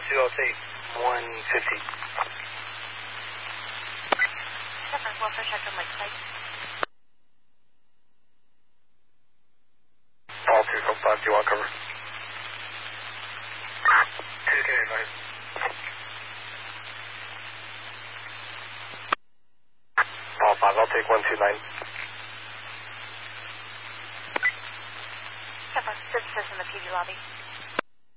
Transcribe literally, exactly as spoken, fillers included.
two, I'll take one fifty. Seven, welfare check on Lakeside. All two from five, do you want cover? two K, advice. All five, I'll take one two nine. Seven, services in the P D lobby.